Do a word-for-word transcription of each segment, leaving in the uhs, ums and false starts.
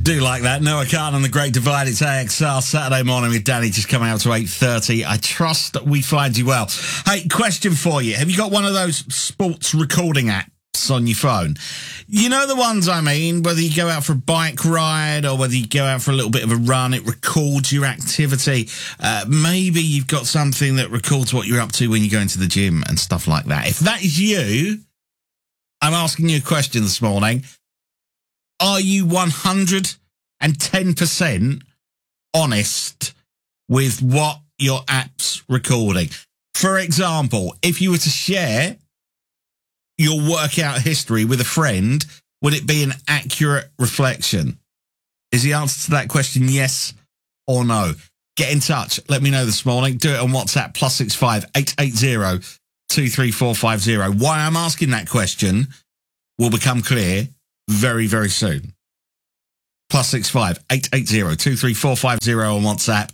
Do like that. No, I can't on the Great Divide. It's A X R Saturday morning with Danny just coming out to eight thirty. I trust that we find you well. Hey, question for you. Have you got one of those sports recording apps on your phone? You know the ones I mean, whether you go out for a bike ride or whether you go out for a little bit of a run, it records your activity. Uh, maybe you've got something that records what you're up to when you go into the gym and stuff like that. If that is you, I'm asking you a question this morning. Are you one hundred ten percent honest with what your app's recording? For example, if you were to share your workout history with a friend, would it be an accurate reflection? Is the answer to that question yes or no? Get in touch. Let me know this morning. Do it on WhatsApp, plus six five eight eight zero two three four five zero. Why I'm asking that question will become clear very, very soon. Plus six five eight eight zero two three four five zero on WhatsApp.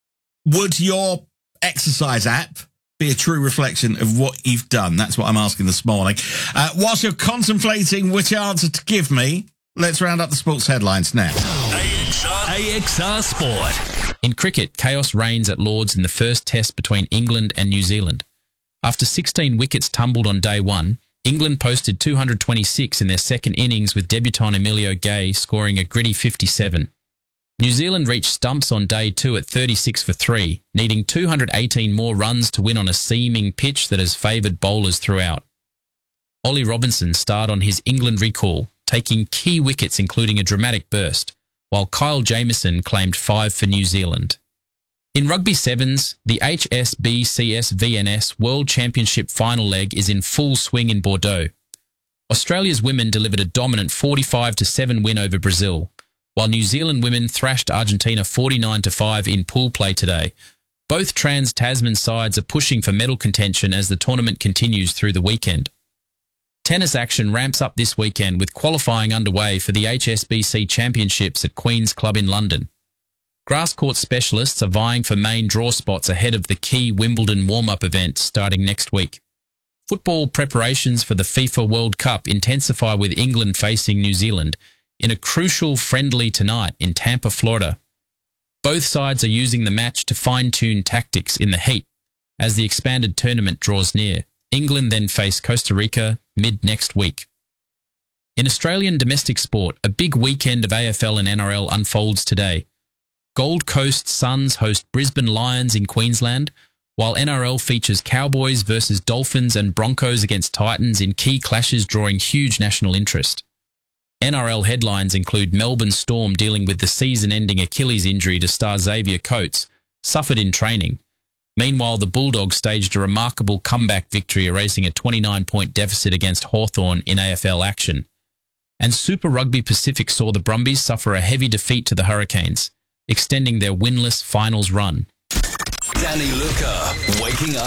Would your exercise app be a true reflection of what you've done? That's what I'm asking this morning. Uh, whilst you're contemplating which answer to give me, let's round up the sports headlines now. A X R, A X R Sport. In cricket, chaos reigns at Lords in the first test between England and New Zealand. After sixteen wickets tumbled on day one, England posted two hundred twenty-six in their second innings with debutant Emilio Gay scoring a gritty fifty-seven. New Zealand reached stumps on day two at thirty-six for three, needing two hundred eighteen more runs to win on a seaming pitch that has favoured bowlers throughout. Ollie Robinson starred on his England recall, taking key wickets including a dramatic burst, while Kyle Jamieson claimed five for New Zealand. In Rugby Sevens, the H S B C S V N S World Championship final leg is in full swing in Bordeaux. Australia's women delivered a dominant forty-five to seven win over Brazil, while New Zealand women thrashed Argentina forty-nine to five in pool play today. Both Trans-Tasman sides are pushing for medal contention as the tournament continues through the weekend. Tennis action ramps up this weekend with qualifying underway for the H S B C Championships at Queen's Club in London. Grass court specialists are vying for main draw spots ahead of the key Wimbledon warm-up event starting next week. Football preparations for the FIFA World Cup intensify with England facing New Zealand in a crucial friendly tonight in Tampa, Florida. Both sides are using the match to fine-tune tactics in the heat as the expanded tournament draws near. England then face Costa Rica mid-next week. In Australian domestic sport, a big weekend of A F L and N R L unfolds today. Gold Coast Suns host Brisbane Lions in Queensland, while N R L features Cowboys versus Dolphins and Broncos against Titans in key clashes drawing huge national interest. N R L headlines include Melbourne Storm dealing with the season-ending Achilles injury to star Xavier Coates, suffered in training. Meanwhile, the Bulldogs staged a remarkable comeback victory, erasing a twenty-nine point deficit against Hawthorn in A F L action. And Super Rugby Pacific saw the Brumbies suffer a heavy defeat to the Hurricanes, extending their winless finals run. Danny Luca, waking up.